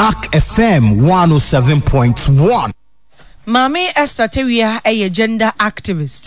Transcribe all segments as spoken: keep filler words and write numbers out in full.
Arc F M one oh seven point one. Mami Esther Tewia a gender activist.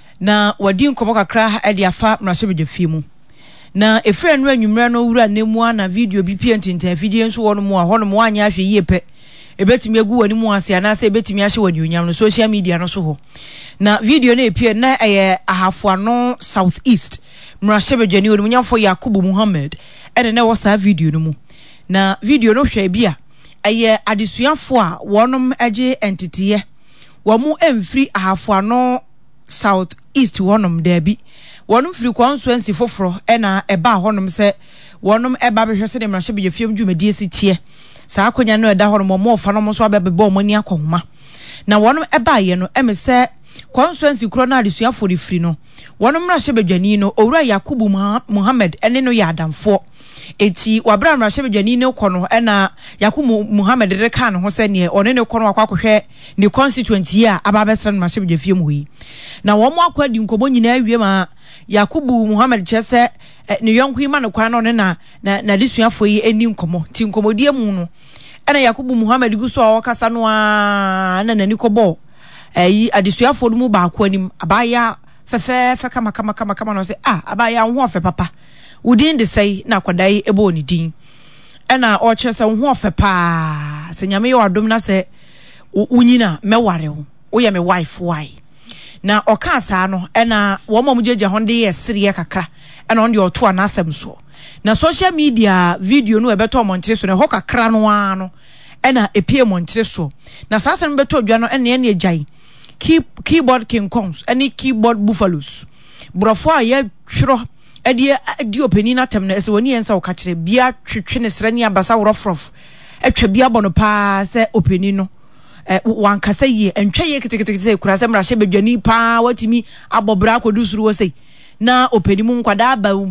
Na wadi nkomo kakra e dia fa mrasebedefie mu. Na efre nru anwumra no wura nemu na video bi pie ntintan video nso wono mu a hono mu anya ahwe yie pe. Ebetimi agu wani mu ase ana se ebetimi ahye wani onyam no social media no so ho. Na video na epie na eye ahafo ano southeast. Mrasebedwani woni munyamfo Yakubu Muhammad ene na wo sa video no mu. Na video no hwe bia eye adesuafo a wonom age entity wo emfiri ahafo ano south east wonom dabi wonom firi constituency foforo ena eba honom se wonom eba behwese de mrahye bejefiem dwumadi esitie saa akonya no eda honom mo fa no mo so abebebo mo ni akohoma na wonom eba ye no emese constituency kro na adesuafo de firi no wonom mrahye bedwani no owura Yakubu Muhammad ene no ya adamfo eti wabra mrahye bedwani ne kono ena Yakubu Muhammad de ka no ho se ne one ne kono akwakohwe ne constituency a ababesra no mrahye bedwafiem ho yi na wo mo akwadi nkomo nyina awie ma Yakubu Muhammad chese ne yonko ima no kwan no na na na desuafo yi eni nkomo ti nkomodie mu no ena Yakubu Muhammad guso a wakasa no a na nani kobo ayi adesuafo no mu ba akwanim abaya fefe fe kama kama kama kama no se ah abaya ho ofe papa udin de sei na kwadai ebo ni din ena o chese ho ofe pa se nyame yo adom na se unyina meware ho wo ye me wife why na oka asa no ena wo mom jeje honde ye siriye kakra ena onde oto anasem so na social media video no ebeto montre so na ho kakra no ano ena epie montre so na sasa no beto dwa no ena ene agyan key keyboard king kongs any keyboard buffaloes brofo a ye hwero edi edi openi na tem na ese woni ensa o ka kire bia twetwe ne sra ni abasa worofrof etwa bia bono pa se openi no eh wankasa yi entwa ye kitikitikite kura se mrahye bedwani pa watimi abobra kodusuru wo sei na openi mu nkwada ba